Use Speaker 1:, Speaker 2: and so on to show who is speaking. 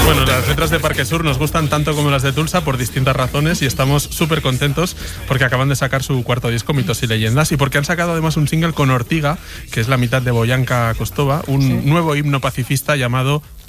Speaker 1: Bueno, las letras de Parque Sur nos gustan tanto como las de Tulsa por distintas razones y estamos súper contentos porque acaban de sacar su cuarto disco, Mitos y Leyendas, y porque han sacado además un single con Ortiga, que es la mitad de Boyanka Kostova, un nuevo himno pacifista llamado